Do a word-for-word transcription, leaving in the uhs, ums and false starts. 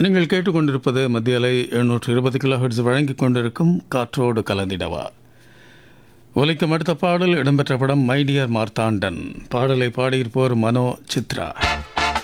நீங்கள் கேட்டுக்கொண்டிருப்பது மத்திய அலை எழுநூற்று இருபது கிலோ ஹெர்ட்ஸ் வழங்கிக் கொண்டிருக்கும் காற்றோடு கலந்திடவா. ஒலிக்கும் அடுத்த பாடல் இடம்பெற்ற படம் மை டியர் மார்த்தாண்டன். பாடலை பாடியிருப்போர் மனோ சித்ரா.